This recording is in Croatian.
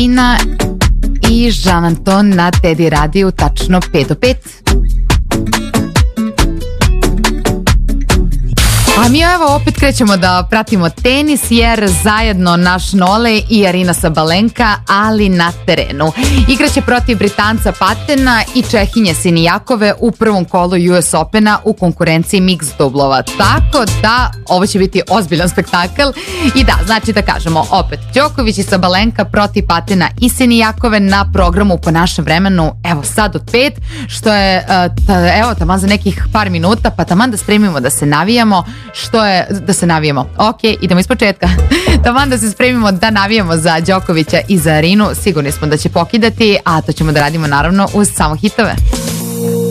Arina i Jean Anton na Teddy radiju, tačno 5 do 5. A mi evo opet krećemo da pratimo tenis, jer zajedno naš Nole i Arina Sabalenka, ali na terenu. Igraće protiv Britanca Patena i Čehinje Sinijakove u prvom kolu US Opena u konkurenciji mix dublova. Tako da ovo će biti ozbiljan spektakl. I da, znači da kažemo opet, Đoković i Sabalenka protiv Patena i Sinijakove na programu po našem vremenu, evo sad od 5, što je evo taman za nekih par minuta, pa taman da spremimo da se navijamo. Što je da se navijemo? Ok, idemo iz početka. Taman da se spremimo da navijamo za Đokovića i za Arinu. Sigurni smo da će pokidati, a to ćemo da radimo naravno uz samo hitove.